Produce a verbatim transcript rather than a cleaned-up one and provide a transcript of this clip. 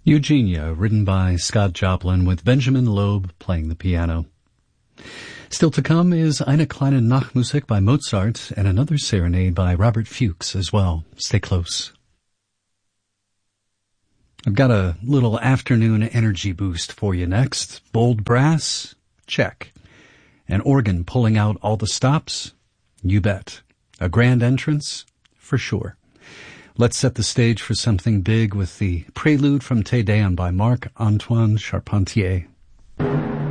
Eugenia, written by Scott Joplin with Benjamin Loeb playing the piano. Still to come is Eine kleine Nachtmusik by Mozart and another serenade by Robert Fuchs as well. Stay close. I've got a little afternoon energy boost for you next. Bold brass? Check. An organ pulling out all the stops? You bet. A grand entrance? For sure. Let's set the stage for something big with the prelude from Te Deum by Marc-Antoine Charpentier.